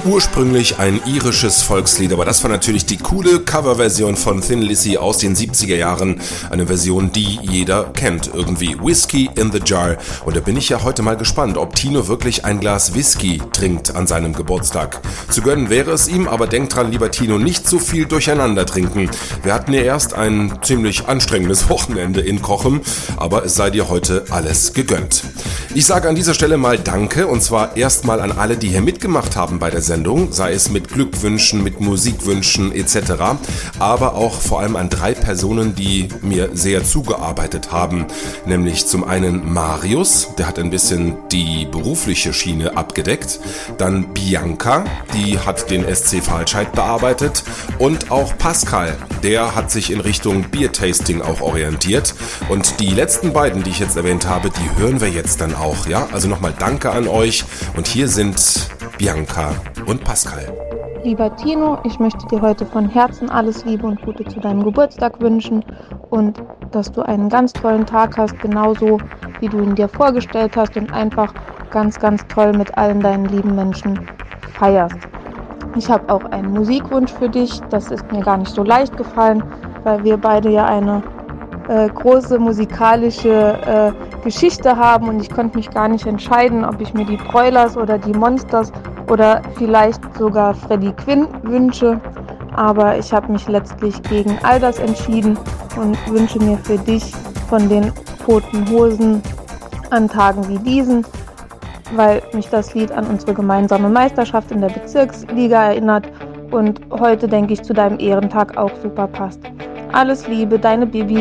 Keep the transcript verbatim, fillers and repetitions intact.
Ursprünglich ein irisches Volkslied, aber das war natürlich die coole Coverversion von Thin Lizzy aus den siebziger Jahren. Eine Version, die jeder kennt irgendwie. Whiskey in the Jar. Und da bin ich ja heute mal gespannt, ob Tino wirklich ein Glas Whisky trinkt an seinem Geburtstag. Zu gönnen wäre es ihm, aber denkt dran, lieber Tino, nicht so viel durcheinander trinken. Wir hatten ja erst ein ziemlich anstrengendes Wochenende in Cochem, aber es sei dir heute alles gegönnt. Ich sage an dieser Stelle mal Danke, und zwar erstmal an alle, die hier mitgemacht haben bei der Sendung, sei es mit Glückwünschen, mit Musikwünschen et cetera, aber auch vor allem an drei Personen, die mir sehr zugearbeitet haben, nämlich zum einen Marius, der hat ein bisschen die berufliche Schiene abgedeckt, dann Bianca, die hat den S C Falscheid bearbeitet, und auch Pascal, der hat sich in Richtung Beer-Tasting auch orientiert, und die letzten beiden, die ich jetzt erwähnt habe, die hören wir jetzt dann auch, ja? Also nochmal Danke an euch, und hier sind Bianca und Pascal. Lieber Tino, ich möchte dir heute von Herzen alles Liebe und Gute zu deinem Geburtstag wünschen und dass du einen ganz tollen Tag hast, genauso wie du ihn dir vorgestellt hast, und einfach ganz, ganz toll mit allen deinen lieben Menschen feierst. Ich habe auch einen Musikwunsch für dich, das ist mir gar nicht so leicht gefallen, weil wir beide ja eine äh, große musikalische äh, Geschichte haben, und ich konnte mich gar nicht entscheiden, ob ich mir die Broilers oder die Monsters oder vielleicht sogar Freddie Quinn wünsche, aber ich habe mich letztlich gegen all das entschieden und wünsche mir für dich von den Toten Hosen an Tagen wie diesen, weil mich das Lied an unsere gemeinsame Meisterschaft in der Bezirksliga erinnert und heute, denke ich, zu deinem Ehrentag auch super passt. Alles Liebe, deine Bibi.